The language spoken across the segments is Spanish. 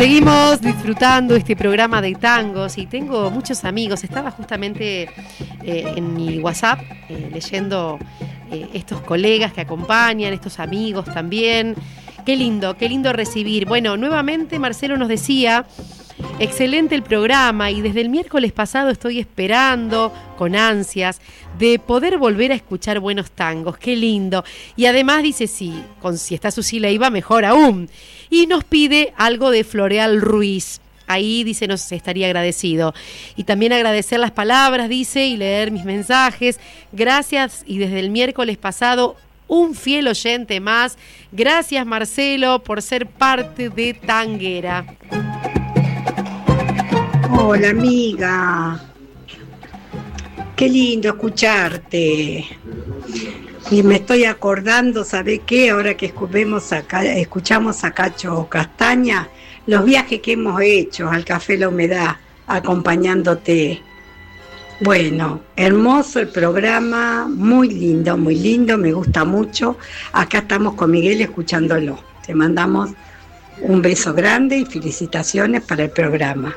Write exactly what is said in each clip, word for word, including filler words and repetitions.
Seguimos disfrutando este programa de tangos y tengo muchos amigos. Estaba justamente eh, en mi WhatsApp eh, leyendo eh, estos colegas que acompañan, estos amigos también. Qué lindo, qué lindo recibir. Bueno, nuevamente Marcelo nos decía, excelente el programa y desde el miércoles pasado estoy esperando con ansias de poder volver a escuchar buenos tangos. Qué lindo. Y además dice, sí, con si está Susi Leiva, mejor aún. Y nos pide algo de Floreal Ruiz. Ahí dice, nos estaría agradecido. Y también agradecer las palabras, dice, y leer mis mensajes. Gracias, y desde el miércoles pasado, un fiel oyente más. Gracias, Marcelo, por ser parte de Tanguera. Hola, amiga. Qué lindo escucharte. Y me estoy acordando, ¿sabe qué? Ahora que escuchamos a, escuchamos a Cacho Castaña, los viajes que hemos hecho al Café La Humedad, acompañándote. Bueno, hermoso el programa, muy lindo, muy lindo, me gusta mucho. Acá estamos con Miguel escuchándolo. Te mandamos un beso grande y felicitaciones para el programa.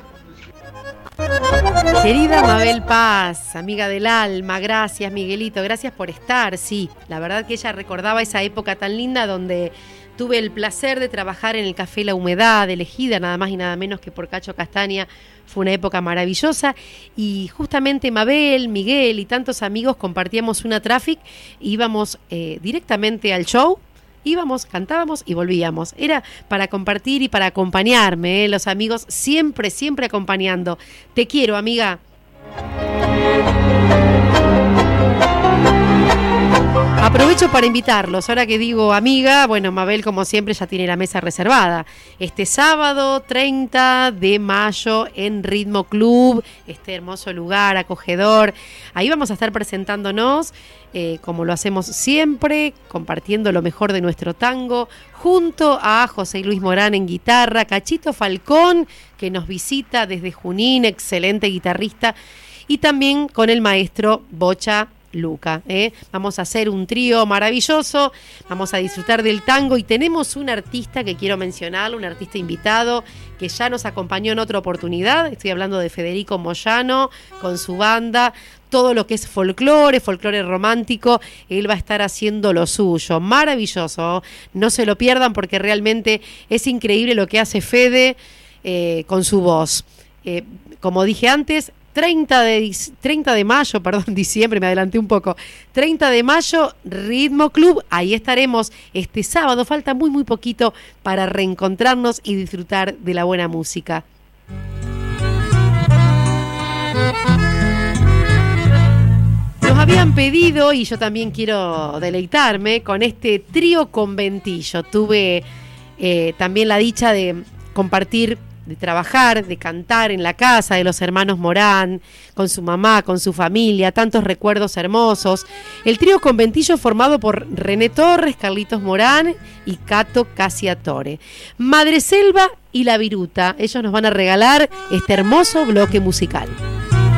Querida Mabel Paz, amiga del alma, gracias Miguelito, gracias por estar. Sí, la verdad que ella recordaba esa época tan linda donde tuve el placer de trabajar en el Café La Humedad, elegida nada más y nada menos que por Cacho Castaña. Fue una época maravillosa y justamente Mabel, Miguel y tantos amigos compartíamos una traffic, íbamos eh, directamente al show. Íbamos, cantábamos y volvíamos. Era para compartir y para acompañarme, ¿eh? Los amigos siempre, siempre acompañando. Te quiero, amiga. Aprovecho para invitarlos, ahora que digo amiga, bueno, Mabel como siempre ya tiene la mesa reservada. Este sábado treinta de mayo en Ritmo Club, este hermoso lugar acogedor. Ahí vamos a estar presentándonos, eh, como lo hacemos siempre, compartiendo lo mejor de nuestro tango, junto a José Luis Morán en guitarra, Cachito Falcón, que nos visita desde Junín, excelente guitarrista, y también con el maestro Bocha Luca, ¿eh? Vamos a hacer un trío maravilloso, vamos a disfrutar del tango y tenemos un artista que quiero mencionar, un artista invitado que ya nos acompañó en otra oportunidad. Estoy hablando de Federico Moyano con su banda, todo lo que es folclore, folclore romántico, él va a estar haciendo lo suyo, maravilloso, no se lo pierdan porque realmente es increíble lo que hace Fede eh, con su voz. Eh, como dije antes, treinta de mayo, perdón, diciembre, me adelanté un poco. treinta de mayo, Ritmo Club, ahí estaremos este sábado. Falta muy, muy poquito para reencontrarnos y disfrutar de la buena música. Nos habían pedido, y yo también quiero deleitarme, con este trío conventillo. Tuve eh, también la dicha de compartir, de trabajar, de cantar en la casa de los hermanos Morán, con su mamá, con su familia, tantos recuerdos hermosos. El trío conventillo formado por René Torres, Carlitos Morán y Cato Casiatore. Madre Selva y La Viruta, ellos nos van a regalar este hermoso bloque musical.